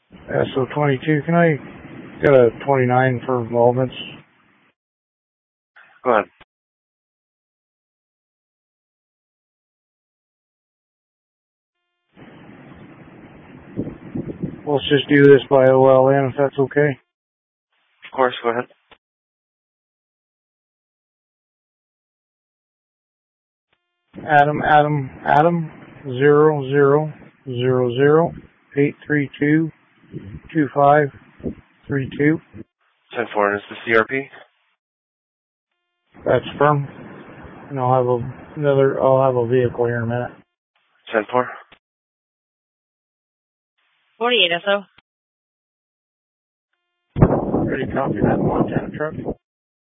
SO22, can I get a 29 for involvements? Go ahead. Let's just do this by OLN if that's okay. Of course, go ahead. Adam 0000-832-2532. 10-4, is the CRP? That's firm. And I'll have a vehicle here in a minute. 10-4. 48 SO. Ready to copy that Montana truck.